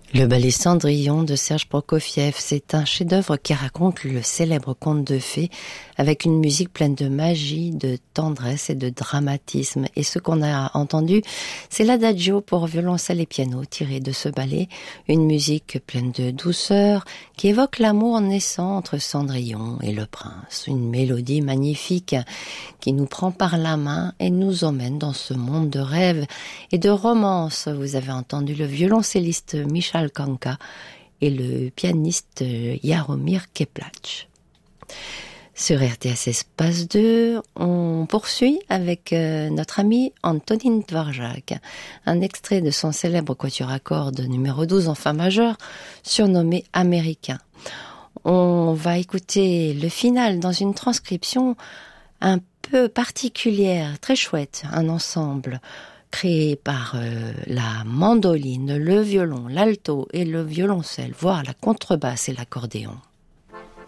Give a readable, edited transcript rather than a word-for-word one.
Le ballet Cendrillon de Serge Prokofiev, c'est un chef-d'œuvre qui raconte le célèbre conte de fées avec une musique pleine de magie, de tendresse et de dramatisme. Et ce qu'on a entendu, c'est l'adagio pour violoncelle et piano tiré de ce ballet, une musique pleine de douceur qui évoque l'amour naissant entre Cendrillon et le prince. Une mélodie magnifique qui nous prend par la main et nous emmène dans ce monde de rêve et de romance. Vous avez entendu le violoncelliste Michal Kanka et le pianiste Jaromir Keplach. Sur RTS Espace 2, on poursuit avec notre ami Antonín Dvořák, un extrait de son célèbre quatuor à cordes numéro 12 en fa majeur, surnommé Américain. On va écouter le final dans une transcription un peu particulière, très chouette, un ensemble créé par la mandoline, le violon, l'alto et le violoncelle, voire la contrebasse et l'accordéon.